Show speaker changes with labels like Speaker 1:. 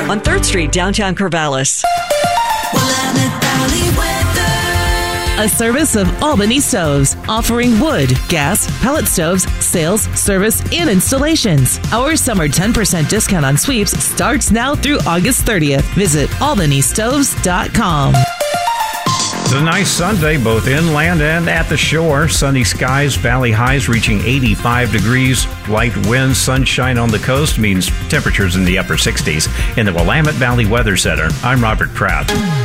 Speaker 1: on 3rd Street, downtown Corvallis.
Speaker 2: Willamette Valley weather.
Speaker 3: A service of Albany Stoves, offering wood, gas, pellet stoves, sales, service, and installations. Our summer 10% discount on sweeps starts now through August 30th. Visit albanystoves.com.
Speaker 4: It's a nice Sunday, both inland and at the shore. Sunny skies, valley highs reaching 85 degrees. Light winds, sunshine on the coast means temperatures in the upper 60s. In the Willamette Valley Weather Center, I'm Robert Pratt.